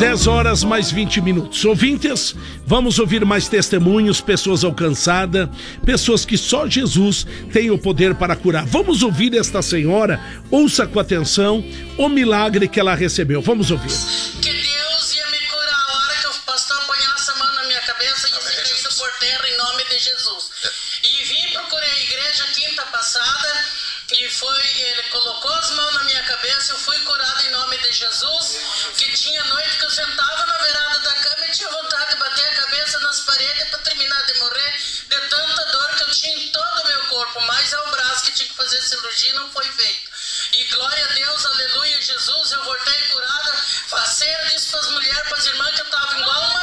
10 horas mais 20 minutos. Ouvintes, vamos ouvir mais testemunhos, pessoas alcançadas, pessoas que só Jesus tem o poder para curar. Vamos ouvir esta senhora, ouça com atenção o milagre que ela recebeu. Vamos ouvir. Que Deus ia me curar a hora que o pastor apanhasse a mão na minha cabeça e ia caído por terra em nome de Jesus. E vim procurar a igreja quinta passada e ele colocou as mãos na minha cabeça, eu fui curado em nome de Jesus, que tinha noite que eu sentava na beirada da cama e tinha vontade de bater a cabeça nas paredes para terminar de morrer, de tanta dor que eu tinha em todo o meu corpo, mas é o braço que tinha que fazer cirurgia e não foi feito. E glória a Deus, aleluia, Jesus, eu voltei curada, faceira, disse para as mulheres, para as irmãs que eu estava igual uma